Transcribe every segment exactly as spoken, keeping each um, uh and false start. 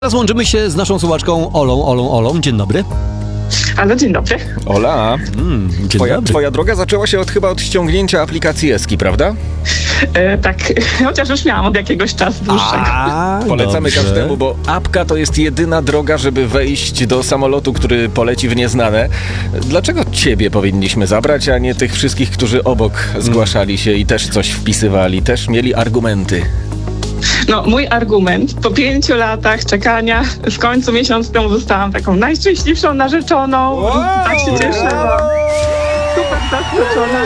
Teraz łączymy się z naszą słuchaczką Olą, Olą, Olą. Dzień dobry. Halo, dzień dobry. Ola, Mm, dzień twoja, dobry. twoja droga zaczęła się od, chyba od ściągnięcia aplikacji Eski, prawda? E, tak, chociaż już miałam od jakiegoś czasu dłuższego. A, Polecamy dobrze. każdemu, bo apka to jest jedyna droga, żeby wejść do samolotu, który poleci w nieznane. Dlaczego ciebie powinniśmy zabrać, a nie tych wszystkich, którzy obok zgłaszali się i też coś wpisywali, też mieli argumenty? No, mój argument, po pięciu latach czekania, w końcu miesiąc temu zostałam taką najszczęśliwszą narzeczoną. Wow! Tak się cieszę. Super zaskoczona.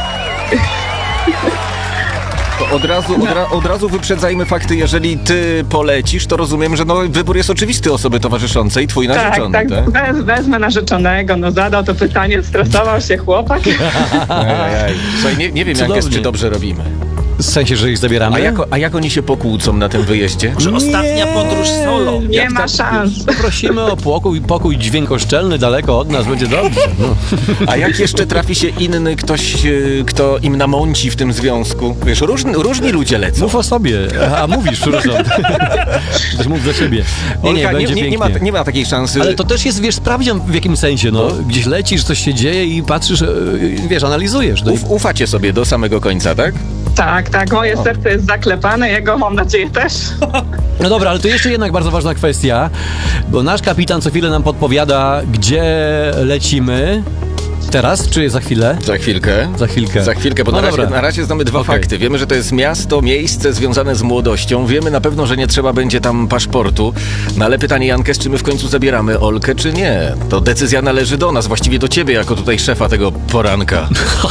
To od razu, od, ra, od razu wyprzedzajmy fakty. Jeżeli ty polecisz, to rozumiem, że no, wybór jest oczywisty osoby towarzyszącej, twój Tak, narzeczony, tak, tak? wez, wezmę narzeczonego, no zadał to pytanie, stresował się chłopak. Ej, Słuchaj, nie, nie wiem, jak jest, Cudownie. czy dobrze robimy. W sensie, że ich zabieramy? A jak, a jak oni się pokłócą na tym wyjeździe? Że ostatnia podróż solo. Nie Jak ma tak szans. Prosimy o pokój, pokój dźwiękoszczelny daleko od nas, będzie dobrze. No. A jak jeszcze trafi się inny ktoś, e, kto im namąci w tym związku? Wiesz, różni, różni ludzie lecą. Mów o sobie. A mówisz, przepraszam. Też mów za siebie. Nie, nie, Olka, będzie nie, nie, ma, pięknie. nie ma takiej szansy. Ale to też jest, wiesz, sprawdzian w jakimś sensie, no. Gdzieś lecisz, coś się dzieje i patrzysz, e, wiesz, analizujesz. No i Uf, ufacie sobie do samego końca, tak? Tak, tak, moje serce jest zaklepane, jego mam nadzieję też. No dobra, ale to jeszcze jednak bardzo ważna kwestia, bo nasz kapitan co chwilę nam podpowiada, gdzie lecimy. Teraz, czy za chwilę? Za chwilkę. Za chwilkę. Za chwilkę, bo No na, razie, dobra. na razie znamy dwa Okej. fakty. Wiemy, że to jest miasto, miejsce związane z młodością. Wiemy na pewno, że nie trzeba będzie tam paszportu. No ale pytanie, Jankes, czy my w końcu zabieramy Olkę, czy nie? To decyzja należy do nas, właściwie do ciebie, jako tutaj szefa tego poranka.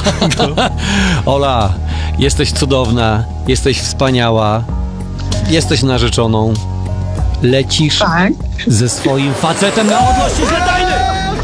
Ola, jesteś cudowna, jesteś wspaniała, jesteś narzeczoną, lecisz Tak. ze swoim facetem na odległość dajny!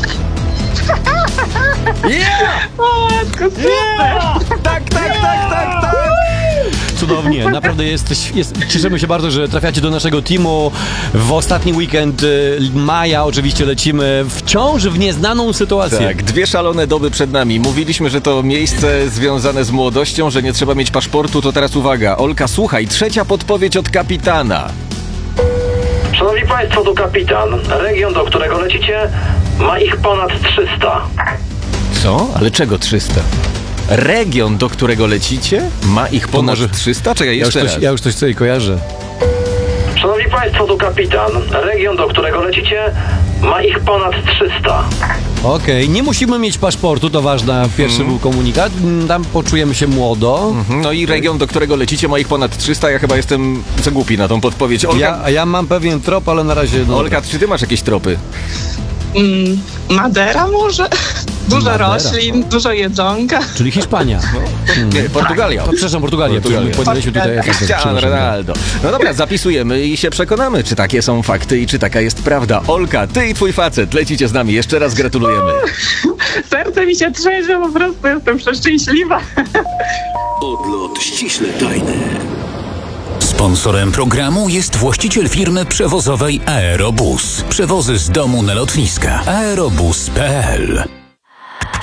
O, matko, super. Tak, tak, tak, tak, tak! Cudownie, naprawdę jesteś, jest, cieszymy się bardzo, że trafiacie do naszego teamu. W ostatni weekend y, maja oczywiście lecimy wciąż w nieznaną sytuację. Tak, dwie szalone doby przed nami. Mówiliśmy, że to miejsce związane z młodością, że nie trzeba mieć paszportu, to teraz uwaga. Olka, słuchaj, trzecia podpowiedź od kapitana. Szanowni Państwo, tu kapitan. Region, do którego lecicie, ma ich ponad trzysta. Co? Ale czego trzysta? Region, do którego lecicie, ma ich ponad może- trzysta? Czekaj, Ja już, jeszcze coś, raz. ja już coś sobie kojarzę. Szanowni Państwo, tu kapitan. Region, do którego lecicie, ma ich ponad trzysta. Okej, nie musimy mieć paszportu, to ważna. Pierwszy był komunikat. Tam poczujemy się młodo. Mhm, No i region, do którego lecicie, ma ich ponad trzysta. Ja chyba jestem za głupi na tą podpowiedź. Olka, Ja, a ja mam pewien trop, ale na razie... No, Olka, czy ty masz jakieś tropy? Mm, Madera może? Dużo Madera. roślin, dużo jedzonka. Czyli Hiszpania. Nie, Portugalia. To, przepraszam, Portugalia. Portugalia. Powinniśmy tutaj... Cristiano Ronaldo. No dobra, zapisujemy i się przekonamy, czy takie są fakty i czy taka jest prawda. Olka, ty i twój facet lecicie z nami. Jeszcze raz gratulujemy. Serce mi się trzęsie, po prostu jestem przeszczęśliwa. Odlot ściśle tajny. Sponsorem programu jest właściciel firmy przewozowej Aerobus. Przewozy z domu na lotniska. aerobus kropka p l